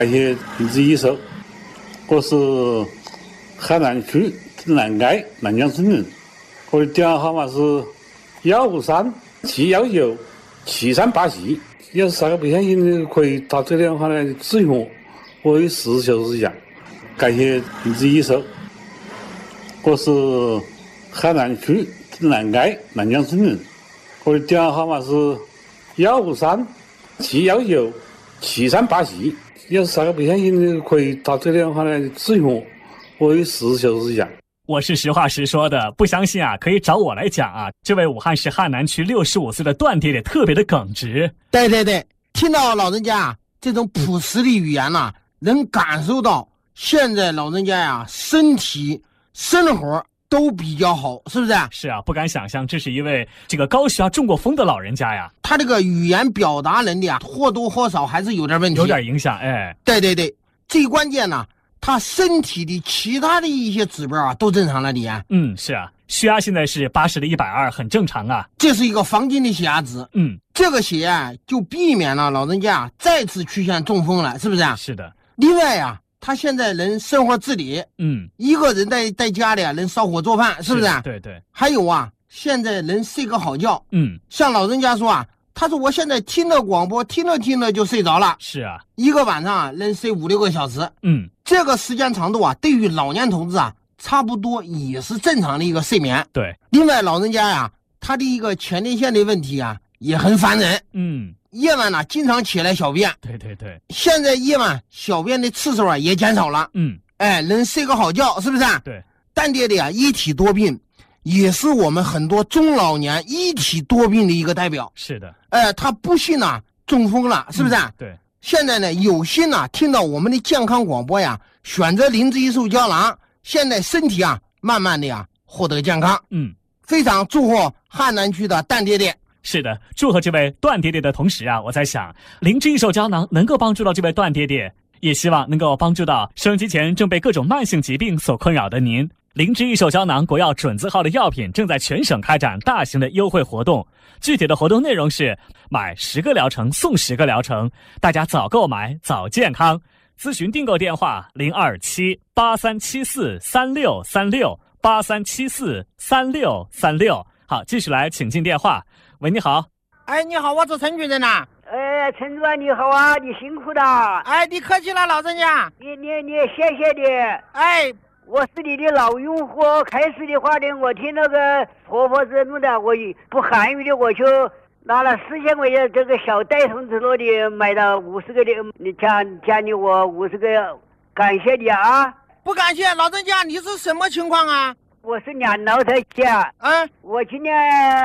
感谢林子医生，我是海南区南街南江村人，我的电话号码是153-719-7387。要是啥个不相信的，可以打这个电话来咨询我，我会实事求是讲。感谢林子医生，我是海南区南街南江村人，我的电话号码是153-719-7387。要是啥个不相信的，可以打这个电话来咨询我，我会实事求是讲。 我是实话实说的，不相信啊，可以找我来讲啊。这位武汉市汉南区65岁的段爹爹特别的耿直。 对，听到老人家这种朴实的语言呢，能感受到现在老人家呀，身体生活都比较好，是不是？ 是啊，不敢想象这是一位这个高血压中过风的老人家呀。 他这个语言表达能力啊，或多或少还是有点问题， 有点影响。哎， 对，最关键呢，他身体的其他的一些指标啊都正常了，李安。 是啊，血压现在是80/120，很正常啊。 这是一个黄金的血压值。这个血压就避免了老人家再次出现中风了，是不是啊？ 是的。 另外呀，他现在能生活自理，一个人在家里啊能烧火做饭，是不是？ 对。 还有啊，现在能睡个好觉。像老人家说啊，他说我现在听了广播，听着就睡着了。 是啊， 一个晚上能睡5-6个小时。这个时间长度啊，对于老年同志啊，差不多也是正常的一个睡眠。 对。 另外，老人家呀，他的一个前列腺的问题啊，也很烦人。夜晚呢，经常起来小便。 对。 现在夜晚小便的次数啊也减少了。能睡个好觉，是不是？ 对。 蛋爹爹啊，一体多病，也是我们很多中老年一体多病的一个代表。 是的。 他不幸呢中风了，是不是？ 对。 现在呢，有幸呢听到我们的健康广播呀，选择灵芝一寿胶囊，现在身体啊慢慢的呀获得健康。非常祝贺汉南区的蛋爹爹。 是的，祝贺这位段爹爹的同时啊，我在想，灵芝一寿胶囊能够帮助到这位段爹爹，也希望能够帮助到收音机前正被各种慢性疾病所困扰的您。灵芝一寿胶囊国药准字号的药品正在全省开展大型的优惠活动，具体的活动内容是买10个疗程送10个疗程，大家早购买早健康。咨询订购电话027-8374-3636，8374-3636。好，继续来请进电话。喂，你好。 你好，我是陈主任呐。 陈主任你好啊，你辛苦了。 你客气了，老人家。 你谢谢你。我是你的老用户。开始的话呢，我听那个婆婆子弄的，我不寒碜的，我就拿了4000块钱这个小袋桶子那里买了50个的，你奖励我50个，感谢你啊。 不感谢，老人家，你是什么情况啊？ 我是两老太家。我今年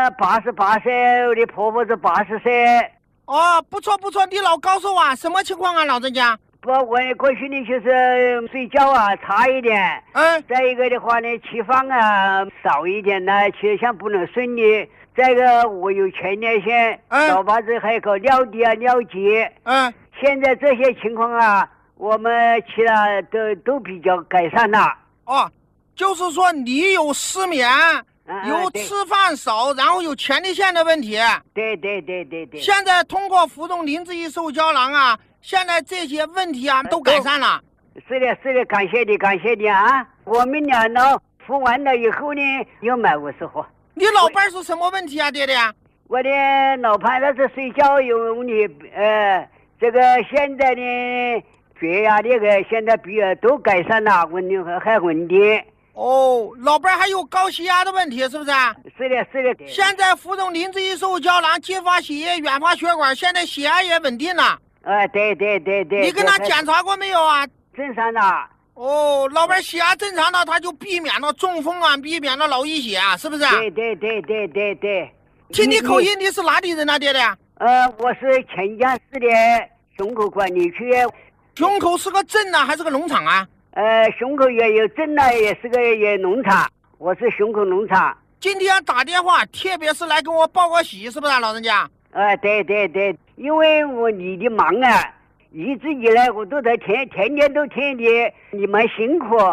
88岁，我的婆婆是80岁。 不错，你老告诉我什么情况啊，老人家？ 我过去呢就是睡觉啊差一点。再一个的话呢，吃饭啊少一点呢，吃相不能顺利。再一个我有前列腺，老把子还有个尿滴啊尿急。现在这些情况啊，我们吃了都比较改善了。 就是说你有失眠，有吃饭少，然后有前列腺的问题。 对。 现在通过服用灵芝一寿胶囊啊，现在这些问题啊都改善了。 是的，感谢你啊！我们两老服完了以后呢，又买50盒。 你老伴是什么问题啊，爹爹？ 我的老伴那是睡觉有问题，这个现在呢血压那个现在都改善了，稳定还稳定。 老伴还有高血压的问题，是不是？ 是的。 现在服用灵芝一寿胶囊，激发血液，远发血管，现在血压也稳定了。 对。 你跟他检查过没有啊？ 正常的。 老伴血压正常的，他就避免了中风啊，避免了脑溢血啊，是不是？ 对。 听你口音，你是哪里人啊，爹爹？ 我是潜江市的胸口管理区。 胸口是个镇啊，还是个农场啊？ 胸口也有镇呢，也是个农场。我是胸口农场。 今天打电话，特别是来跟我报个喜，是不是，老人家？ 对，因为你的忙啊，一直以来我都在天天都听你们辛苦。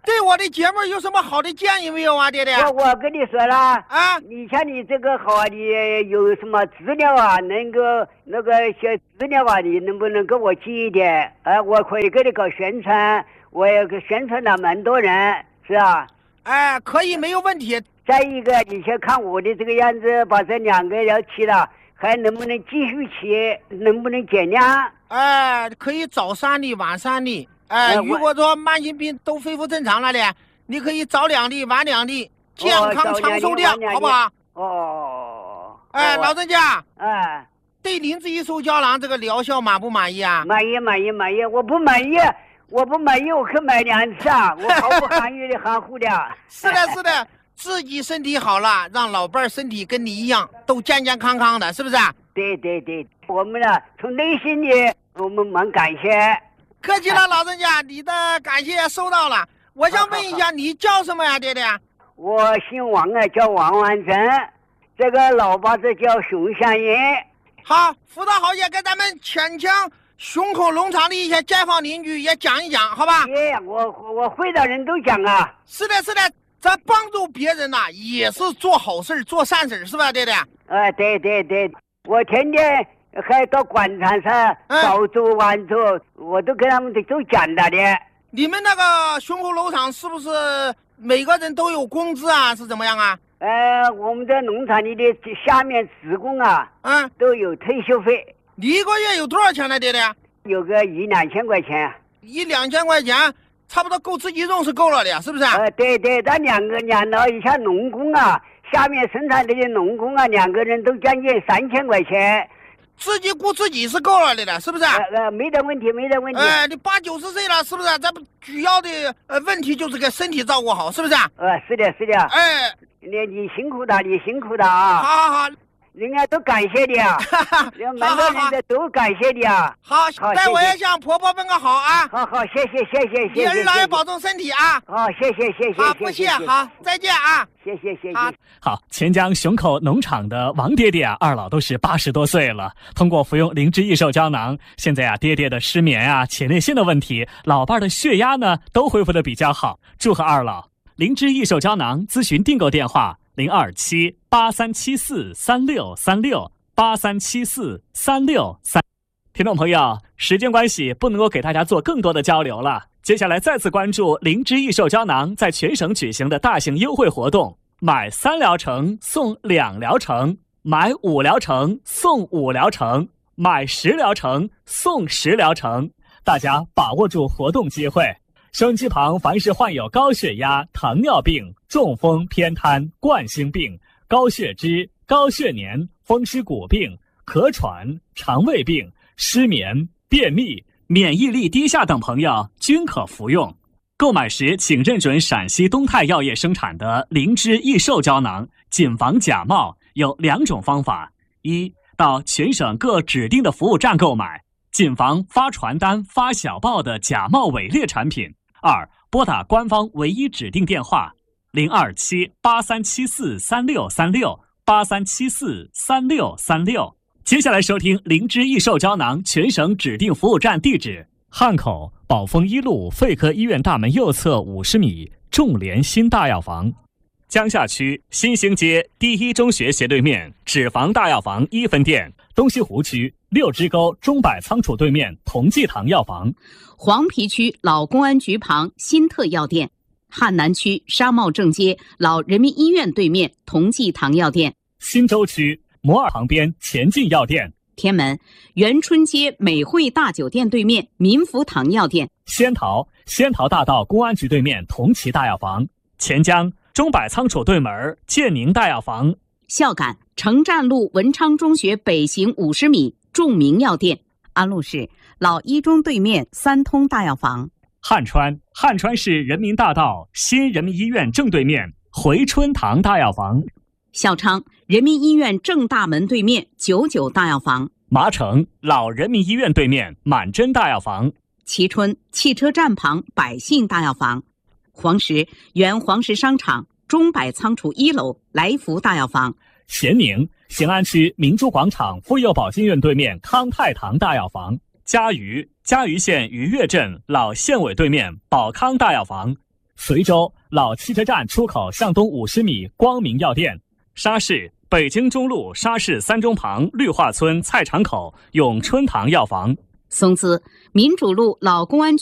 对我的节目有什么好的建议没有啊，爹爹？ 我跟你说了啊，你像你这个好，你有什么资料啊，能够那个些资料啊，你能不能给我寄一点？我可以给你搞宣传，我也给宣传了蛮多人，是吧？ 可以，没有问题。 再一个，你先看我的这个样子，把这2个要齐了，还能不能继续齐？能不能减量？ 可以早3粒，晚3粒。如果说慢性病都恢复正常了的，你可以早2粒，晚2粒，健康长寿量，好不好？老人家，对灵芝益寿胶囊这个疗效满不满意啊？ 满意。我不满意，我可买2次啊！我毫不含糊的含糊的。 是的，自己身体好了，让老伴儿身体跟你一样都健健康康的，是不是？ 对，我们呢从内心里我们蛮感谢。 客气了，老人家，你的感谢收到了。我想问一下，你叫什么呀，爹爹？ 我姓王啊，叫王万珍，这个老爸子叫熊香云。 好，辅导好也跟咱们黔江熊口农场的一些街坊邻居也讲一讲，好吧？ 我会的人都讲啊。 是的，咱帮助别人呐，也是做好事做善事，是吧，爹爹？ 对，我天天还到广场上到处玩走，我都跟他们都讲了的。 你们那个熊口农场是不是每个人都有工资啊？是怎么样啊？ 我们在农场里的下面职工啊，都有退休费。 你一个月有多少钱呢，爹爹？ 有个1-2千块钱。 1-2千块钱，差不多够自己用是够了的，是不是？ 对，那两老一下农工啊，下面生产这些农工啊，2个人都将近3000块钱。 自己顾自己是够了的，是不是？ 没得问题。 你80-90岁了，是不是？咱们主要的问题就是给身体照顾好，是不是？ 是的。你辛苦的啊！ 好， 人家都感谢你啊！蛮多人都感谢你啊！ 好，待我也向婆婆问个好啊！ 好，谢谢。 你儿老也保重身体啊！ 好，谢谢。 好，不谢，好，再见啊！ 谢谢。 好，黔江熊口农场的王爹爹啊，二老都是80多岁了。通过服用灵芝益寿胶囊，现在啊，爹爹的失眠啊、前列腺的问题，老伴的血压呢，都恢复的比较好。祝贺二老！灵芝益寿胶囊咨询订购电话：027-8374-3636，8374-3636。听众朋友，时间关系，不能够给大家做更多的交流了。接下来再次关注灵芝益寿胶囊在全省举行的大型优惠活动，买3疗程送2疗程，买5疗程送5疗程，买10疗程送10疗程，大家把握住活动机会。收音机旁凡是患有高血压、糖尿病、中风、偏瘫、冠心病、高血脂、高血粘、风湿骨病、咳喘、肠胃病、失眠、便秘、免疫力低下等朋友均可服用。购买时请认准陕西东泰药业生产的灵芝益寿胶囊，谨防假冒。有2种方法：一，到全省各指定的服务站购买，谨防发传单、发小报的假冒伪劣产品；二，拨打官方唯一指定电话027-8374-3636，8374-3636。接下来收听灵芝益寿胶囊全省指定服务站地址：汉口宝丰1路肺科医院大门右侧50米众联新大药房，江夏区新兴街第一中学斜对面脂肪大药房1分店，东西湖区6支沟钟柏仓储对面同济堂药房， 黄陂区老公安局旁新特药店，汉南区商贸正街老人民医院对面同济堂药店， 新洲区摩尔旁边前进药店， 天门元春街美汇大酒店对面民福堂药店， 仙桃大道公安局对面同齐大药房，钱江钟柏仓储对门建宁大药房， 孝感城站路文昌中学北行50米众明药店，安陆市老一中对面三通大药房， 汉川市人民大道新人民医院正对面回春堂大药房， 孝昌人民医院正大门对面99大药房， 麻城老人民医院对面满珍大药房， 蕲春汽车站旁百信大药房，黄石原黄石商场钟柏仓储1楼来福大药房， 咸宁咸安区明珠广场妇幼保健院对面康泰堂大药房，嘉鱼县渔岳镇老县委对面宝康大药房， 随州老汽车站出口向东50米光明药店。沙市北京中路沙市3中旁绿化村菜场口永春堂药房。 松滋民主路老公安局